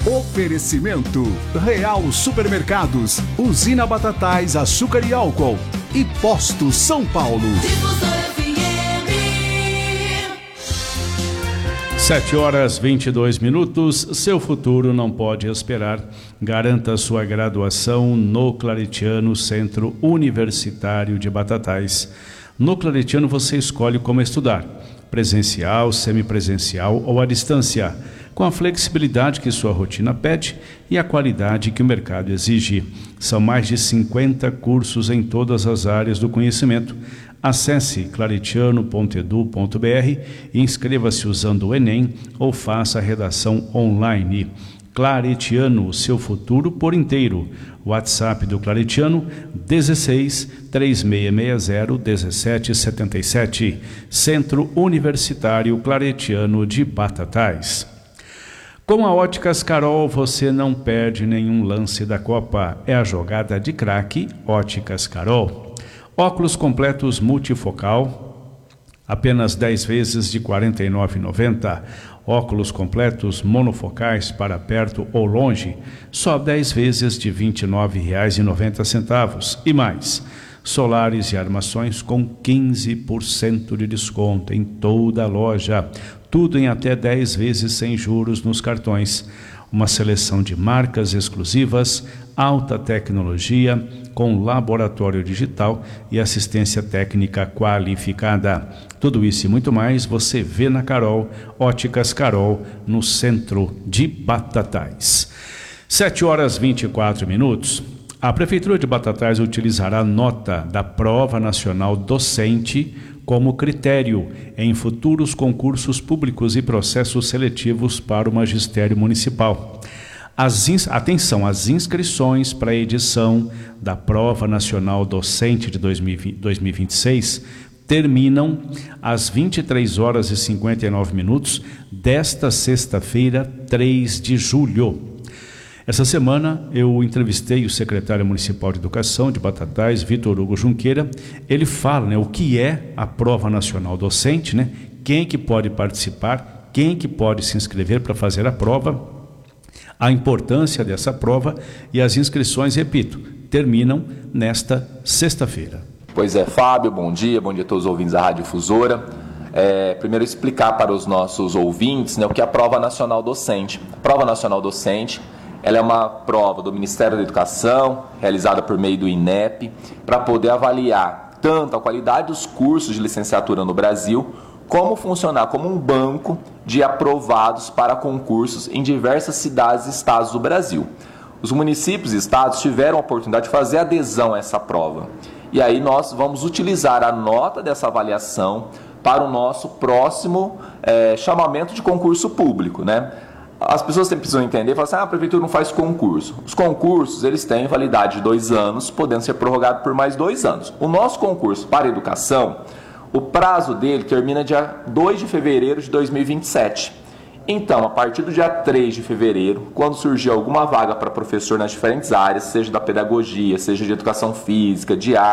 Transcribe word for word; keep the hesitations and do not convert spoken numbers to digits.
Oferecimento Real Supermercados, Usina Batatais, Açúcar e Álcool e Posto São Paulo. sete horas e vinte e dois minutos. Seu futuro não pode esperar. Garanta sua graduação no Claretiano Centro Universitário de Batatais. No Claretiano você escolhe como estudar: presencial, semipresencial ou à distância, com a flexibilidade que sua rotina pede e a qualidade que o mercado exige. São mais de cinquenta cursos em todas as áreas do conhecimento. Acesse claretiano ponto edu ponto br e inscreva-se usando o Enem ou faça a redação online. Claretiano, seu futuro por inteiro. WhatsApp do Claretiano, dezesseis, três seis seis zero, dezessete setenta e sete. Centro Universitário Claretiano de Batatais. Com a Óticas Carol, você não perde nenhum lance da Copa. É a jogada de craque Óticas Carol. Óculos completos multifocal, apenas dez vezes de quarenta e nove reais e noventa centavos. Óculos completos monofocais para perto ou longe, só dez vezes de vinte e nove reais e noventa centavos. E mais, solares e armações com quinze por cento de desconto em toda a loja. Tudo em até dez vezes sem juros nos cartões. Uma seleção de marcas exclusivas, alta tecnologia, com laboratório digital e assistência técnica qualificada. Tudo isso e muito mais você vê na Carol, Óticas Carol, no centro de Batatais. sete horas e vinte e quatro minutos. A Prefeitura de Batatais utilizará nota da Prova Nacional Docente como critério em futuros concursos públicos e processos seletivos para o magistério municipal. As ins... Atenção, as inscrições para a edição da Prova Nacional Docente de dois mil e vinte e seis terminam às vinte e três horas e cinquenta e nove minutos desta sexta-feira, três de julho. Essa semana eu entrevistei o secretário municipal de Educação de Batatais, Vitor Hugo Junqueira. Ele fala, né, o que é a Prova Nacional Docente, né? Quem que pode participar, quem que pode se inscrever para fazer a prova, a importância dessa prova, e as inscrições, repito, terminam nesta sexta-feira. Pois é, Fábio, bom dia, bom dia a todos os ouvintes da Rádio Difusora. É, primeiro explicar para os nossos ouvintes, né, o que é a Prova Nacional Docente. A Prova Nacional Docente, ela é uma prova do Ministério da Educação, realizada por meio do I N E P, para poder avaliar tanto a qualidade dos cursos de licenciatura no Brasil, como funcionar como um banco de aprovados para concursos em diversas cidades e estados do Brasil. Os municípios e estados tiveram a oportunidade de fazer adesão a essa prova. E aí nós vamos utilizar a nota dessa avaliação para o nosso próximo é, chamamento de concurso público, né? As pessoas sempre precisam entender, falar assim, ah, a prefeitura não faz concurso. Os concursos, eles têm validade de dois anos, podendo ser prorrogados por mais dois anos. O nosso concurso para a educação, o prazo dele termina dia dois de fevereiro de dois mil e vinte e sete. Então, a partir do dia três de fevereiro, quando surgir alguma vaga para professor nas diferentes áreas, seja da pedagogia, seja de educação física, de arte,